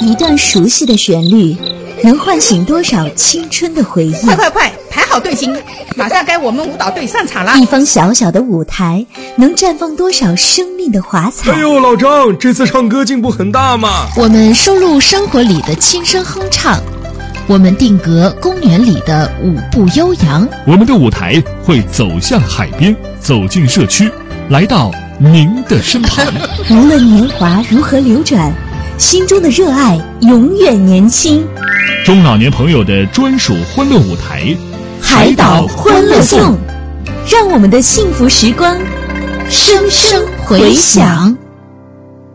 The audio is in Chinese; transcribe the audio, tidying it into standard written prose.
一段熟悉的旋律，能唤醒多少青春的回忆。 快，排好队形，马上该我们舞蹈队上场了。 一方小小的舞台，能绽放多少生命的华彩。 哎呦，老张，这次唱歌进步很大嘛。 我们收录生活里的轻声哼唱，我们定格公园里的舞步悠扬， 我们的舞台会走向海边，走进社区，来到您的身旁。 无论年华如何流转，心中的热爱永远年轻。 中老年朋友的专属欢乐舞台， 海岛欢乐颂，让我们的幸福时光声声回响。